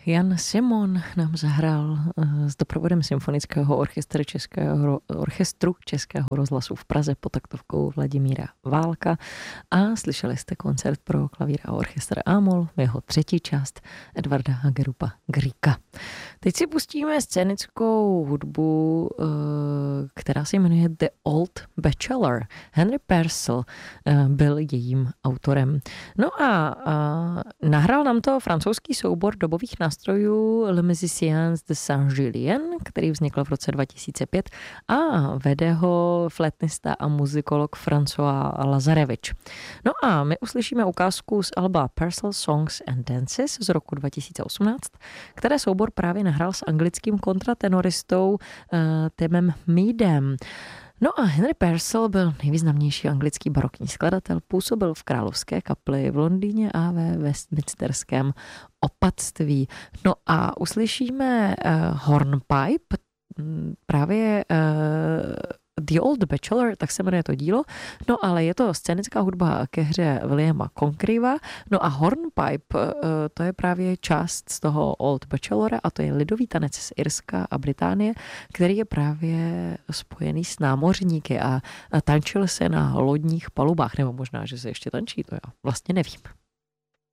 Jan Simon nám zahrál s doprovodem Symfonického orchestru Českého rozhlasu v Praze pod taktovkou Vladimíra Válka a slyšeli jste koncert pro klavír a orchestr A-moll, jeho třetí část Edvarda Hagerupa Grieca. Teď si pustíme scénickou hudbu, která se jmenuje The Old Bachelor. Henry Purcell byl jejím autorem. No a nahrál nám to francouzský soubor dobových nástrojů Le Musiciens de Saint-Julien, který vznikl v roce 2005 a vede ho flétnista a muzikolog François Lazarevič. No a my uslyšíme ukázku z alba Purcell Songs and Dances z roku 2018, které soubor právě nahrál s anglickým kontratenoristou Timem Meadem. No a Henry Purcell byl nejvýznamnější anglický barokní skladatel, působil v Královské kapli v Londýně a ve Westminsterském opatství. No a uslyšíme hornpipe, právě The Old Bachelor, tak se jmenuje to dílo, no ale je to scénická hudba ke hře Williama Congreva, no a hornpipe, to je právě část z toho Old Bachelora a to je lidový tanec z Irska a Británie, který je právě spojený s námořníky a tančil se na lodních palubách, nebo možná, že se ještě tančí, to já vlastně nevím.